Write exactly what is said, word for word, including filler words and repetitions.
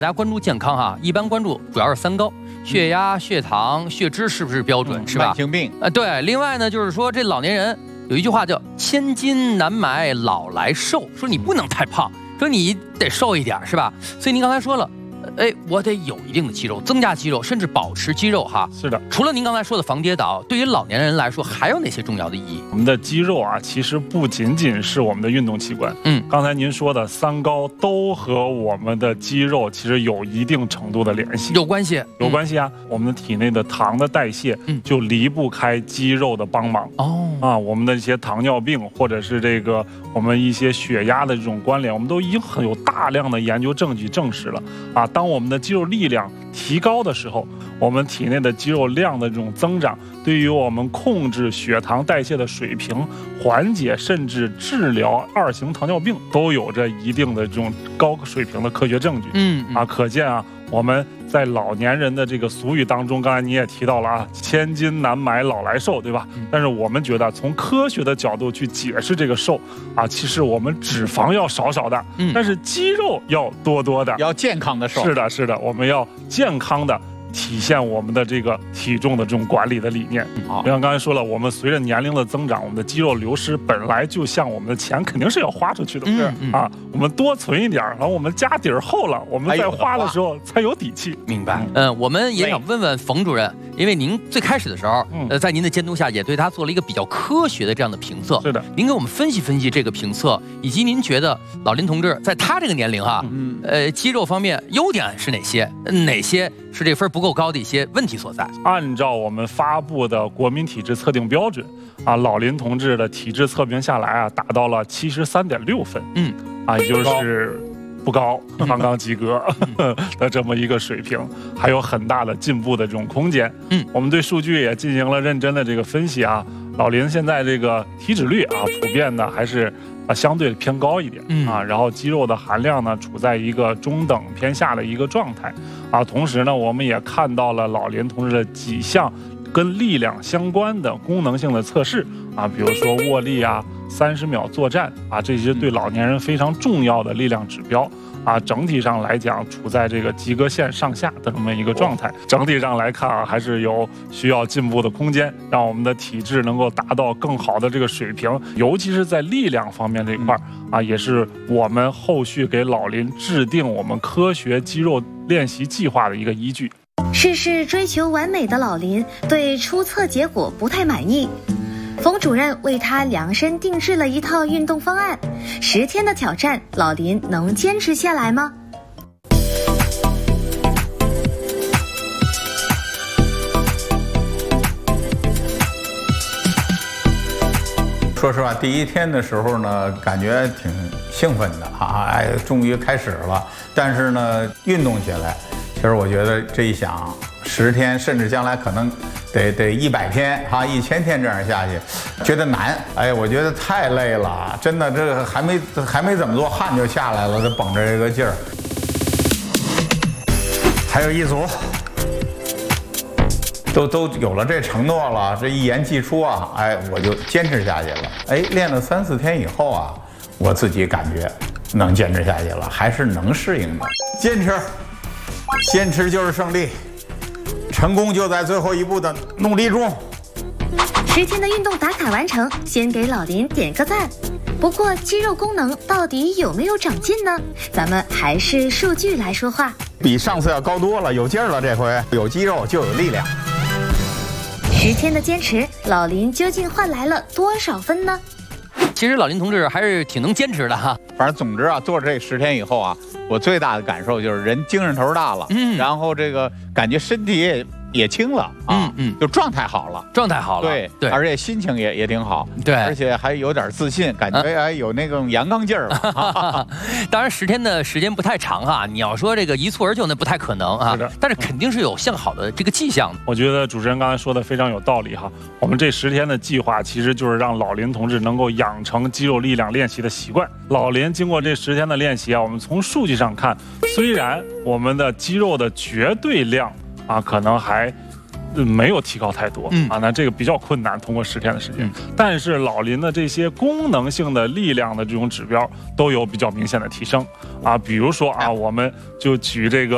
大家关注健康哈，一般关注主要是三高：血压、血糖、血脂是不是标准， 嗯、 是吧？ 慢性病。 呃，对。另外呢，就是说这老年人有一句话叫“千金难买老来瘦”，说你不能太胖，说你得瘦一点，是吧？所以您刚才说了。 哎，我得有一定的肌肉，增加肌肉，甚至保持肌肉哈。 是的， 除了您刚才说的防跌倒，对于老年人来说，还有哪些重要的意义？ 我们的肌肉啊，其实不仅仅是我们的运动器官。嗯，刚才您说的三高都和我们的肌肉其实有一定程度的联系， 有关系， 有关系啊。嗯、我们的体内的糖的代谢就离不开肌肉的帮忙。哦，啊，我们的一些糖尿病或者是这个我们一些血压的这种关联，我们都已经很有大量的研究证据证实了啊。 当我们的肌肉力量提高的时候，我们体内的肌肉量的这种增长，对于我们控制血糖代谢的水平、缓解甚至治疗二型糖尿病，都有着一定的这种高水平的科学证据。嗯啊，可见啊，我们在老年人的这个俗语当中，刚才你也提到了啊，千金难买老来瘦，对吧？但是我们觉得从科学的角度去解释这个瘦啊，其实我们脂肪要少少的，但是肌肉要多多的， 要健康的瘦。 是的，是的，我们要健康的。 体现我们的这个体重的这种管理的理念。就像刚才说了，我们随着年龄的增长，我们的肌肉流失本来就像我们的钱肯定是要花出去的，是、嗯、啊，我们多存一点，然后我们家底儿厚了，我们在花的时候才有底气。 明白。嗯、呃，我们也想问问冯主任，因为您最开始的时候，呃，在您的监督下，也对他做了一个比较科学的这样的评测。 是的， 您给我们分析分析这个评测，以及您觉得老林同志在他这个年龄哈，嗯，呃，肌肉方面优点是哪些？哪些是这分不够高的一些问题所在？ 按照我们发布的国民体质测定标准啊，老林同志的体质测评下来啊，达到了七十三点六分，嗯，啊，也就是不高，刚刚及格的这么一个水平，还有很大的进步的这种空间。嗯，我们对数据也进行了认真的这个分析啊，老林现在这个体脂率啊，普遍的还是。 啊，相对偏高一点啊，然后肌肉的含量呢处在一个中等偏下的一个状态啊。同时呢，我们也看到了老林同志的几项跟力量相关的功能性的测试啊，比如说握力啊、三十秒作战啊，这些对老年人非常重要的力量指标。 啊，整体上来讲，处在这个及格线上下的这么一个状态。整体上来看啊，还是有需要进步的空间，让我们的体质能够达到更好的这个水平。尤其是在力量方面这一块啊，也是我们后续给老林制定我们科学肌肉练习计划的一个依据。 事事追求完美的老林对初测结果不太满意。 冯主任为他量身定制了一套运动方案，十天的挑战，老林能坚持下来吗？ 说实话，第一天的时候呢，感觉挺兴奋的啊，哎，终于开始了。但是呢，运动起来，其实我觉得这一想，十天甚至将来可能。 得得一百天哈，一千天这样下去，觉得难。哎，我觉得太累了，真的，这个还没还没怎么做，汗就下来了，这绷着这个劲儿。还有一组，都都有了这承诺了，这一言既出啊，哎，我就坚持下去了。哎，练了三四天以后啊，我自己感觉能坚持下去了，还是能适应的。坚持，坚持就是胜利。 成功就在最后一步的努力中。 十天的运动打卡完成，先给老林点个赞。不过肌肉功能到底有没有长进呢？咱们还是数据来说话。 比上次要高多了，有劲儿了，这回有肌肉就有力量。 十天的坚持，老林究竟换来了多少分呢？ 其实老林同志还是挺能坚持的哈。 反正总之啊，做这十天以后啊，我最大的感受就是人精神头大了，嗯，然后这个感觉身体也也轻了啊，嗯嗯，就状态好了， 状态好了， 对对，而且心情也也挺好， 对， 而且还有点自信，感觉哎有那种阳刚劲儿了。 当然十天的时间不太长哈，你要说这个一蹴而就那不太可能啊，但是肯定是有向好的这个迹象的。 我觉得主持人刚才说的非常有道理哈，我们这十天的计划其实就是让老林同志能够养成肌肉力量练习的习惯。老林经过这十天的练习啊，我们从数据上看，虽然我们的肌肉的绝对量啊可能还没有提高太多，嗯啊，那这个比较困难，通过十天的时间。嗯、但是老林的这些功能性的力量的这种指标都有比较明显的提升啊，比如说啊，我们就举这个。